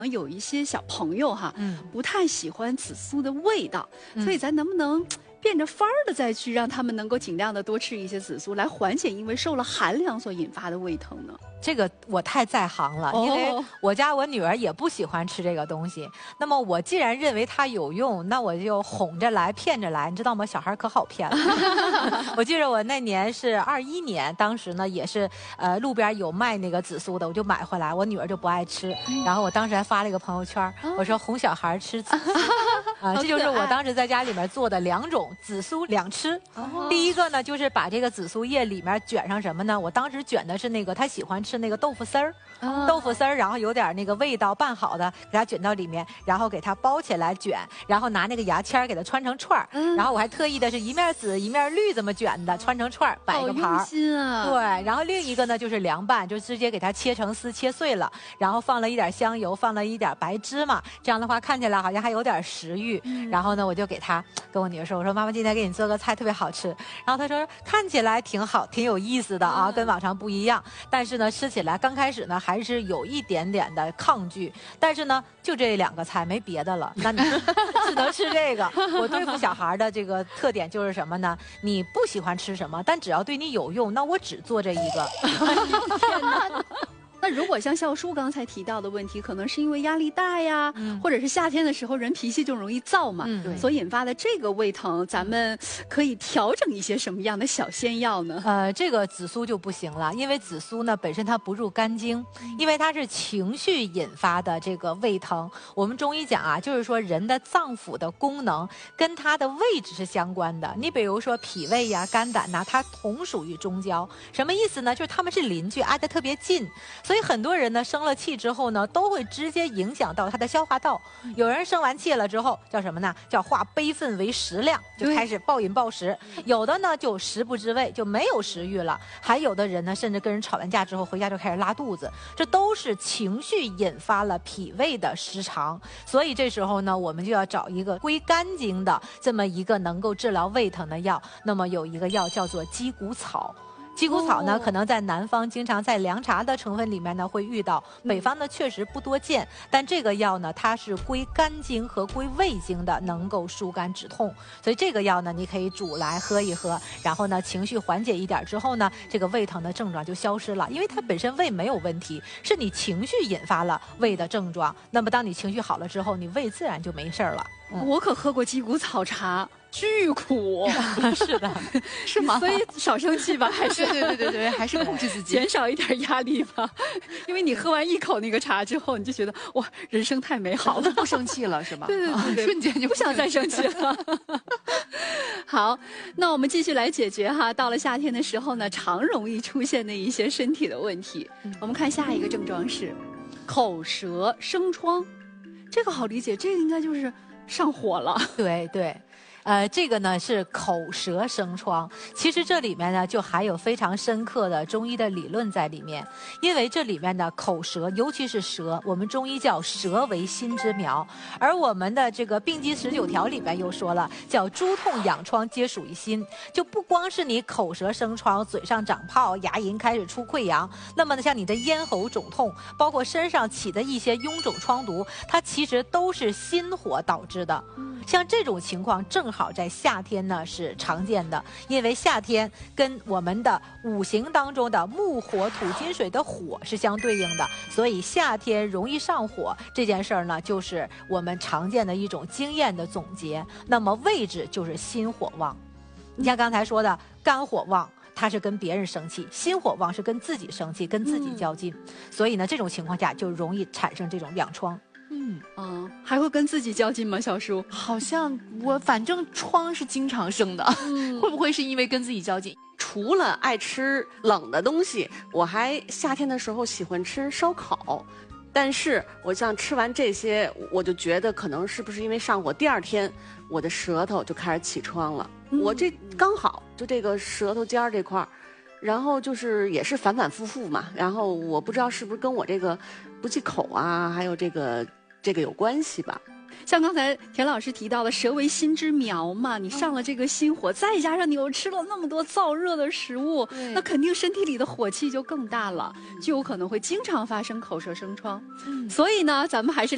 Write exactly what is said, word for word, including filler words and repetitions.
有一些小朋友哈， 嗯， 不太喜欢紫苏的味道， 嗯所以咱能不能变着法儿的再去让他们能够尽量的多吃一些紫苏，来缓解因为受了寒凉所引发的胃疼呢？ 这个我太在行了， 哦因为我家我女儿也不喜欢吃这个东西。那么我既然认为它有用，那我就哄着来，骗着来，你知道吗？小孩可好骗了。我记得我那年是二一年，当时呢也是呃路边有卖那个紫苏的，我就买回来，我女儿就不爱吃，然后我当时还发了一个朋友圈，我说哄小孩吃紫苏。啊，这就是我当时在家里面做的两种紫苏两吃。 哦第一个呢，就是把这个紫苏叶里面卷上什么呢？我当时卷的是那个他喜欢吃那个豆腐丝儿， 哦豆腐丝儿，然后有点那个味道拌好的，给它卷到里面，然后给它包起来卷，然后拿那个牙签儿给它穿成串儿， 嗯然后我还特意的是一面紫一面绿这么卷的，穿成串儿摆个盘好用儿。 心啊！ 对，然后另一个呢就是凉拌，就直接给它切成丝，切碎了，然后放了一点香油，放了一点白芝麻，这样的话看起来好像还有点食欲。 嗯然后呢，我就给她跟我女儿说，我说妈妈今天给你做个菜特别好吃，然后她说看起来挺好，挺有意思的啊， 嗯跟往常不一样，但是呢吃起来刚开始呢还是有一点点的抗拒，但是呢就这两个菜没别的了，那你只能吃这个。我对付小孩的这个特点就是什么呢？你不喜欢吃什么，但只要对你有用，那我只做这一个。 天哪！那如果像笑叔刚才提到的问题，可能是因为压力大呀， 嗯或者是夏天的时候人脾气就容易燥嘛， 嗯对所引发的这个胃疼，咱们可以调整一些什么样的小仙药呢？ 呃，这个紫苏就不行了，因为紫苏呢本身它不入肝经，因为它是情绪引发的这个胃疼。我们中医讲啊，就是说人的脏腑的功能跟它的位置是相关的。你比如说脾胃呀、肝胆呐、它同属于中焦，什么意思呢？就是它们是邻居，挨得特别近。所以很多人呢生了气之后呢，都会直接影响到他的消化道。有人生完气了之后叫什么呢？叫化悲愤为食量，就对开始暴饮暴食。有的呢就食不知味，就没有食欲了。还有的人呢，甚至跟人吵完架之后回家就开始拉肚子，这都是情绪引发了脾胃的失常。所以这时候呢，我们就要找一个归肝经的这么一个能够治疗胃疼的药。那么有一个药叫做鸡骨草。鸡骨草呢， 哦可能在南方经常在凉茶的成分里面呢会遇到，北方呢确实不多见。但这个药呢，它是归肝经和归胃经的，能够疏肝止痛。所以这个药呢，你可以煮来喝一喝，然后呢情绪缓解一点之后呢，这个胃疼的症状就消失了。因为它本身胃没有问题，是你情绪引发了胃的症状。那么当你情绪好了之后，你胃自然就没事儿了。嗯我可喝过鸡骨草茶，巨苦， 是的， 是吗？ 所以少生气吧，还是对对对对对，还是控制自己。 减少一点压力吧。因为你喝完一口那个茶之后，你就觉得哇，人生太美好了。 不生气了是吧？ 对对对啊对瞬间就不想再生气了。好，那我们继续来解决哈。到了夏天的时候呢，常容易出现的一些身体的问题。我们看下一个症状是口舌生疮，这个好理解，这个应该就是上火了。 对对。呃，这个呢是口舌生疮，其实这里面呢就含有非常深刻的中医的理论在里面，因为这里面的口舌，尤其是舌，我们中医叫舌为心之苗，而我们的这个病机十九条里边又说了，叫诸痛痒疮皆属于心，就不光是你口舌生疮，嘴上长泡，牙龈开始出溃疡，那么呢像你的咽喉肿痛，包括身上起的一些臃肿疮毒，它其实都是心火导致的。像这种情况正好在夏天呢是常见的，因为夏天跟我们的五行当中的木火土金水的火是相对应的，所以夏天容易上火这件事儿呢，就是我们常见的一种经验的总结。那么位置就是心火旺，你像刚才说的肝火旺，它是跟别人生气；心火旺是跟自己生气，跟自己较劲。嗯、所以呢，这种情况下就容易产生这种痒疮。 嗯啊，还会跟自己较劲吗？小叔， 好像我反正疮是经常生的， 嗯会不会是因为跟自己较劲？ 除了爱吃冷的东西，我还夏天的时候喜欢吃烧烤。但是我像吃完这些，我就觉得可能是不是因为上火，第二天我的舌头就开始起疮了。 嗯、 我这刚好就这个舌头尖儿这块儿，然后就是也是反反复复嘛。然后我不知道是不是跟我这个不忌口啊，还有这个这个有关系吧。 像刚才田老师提到的舌为心之苗嘛，你上了这个心火，再加上你又吃了那么多燥热的食物，那肯定身体里的火气就更大了，就有可能会经常发生口舌生疮。所以呢，咱们还是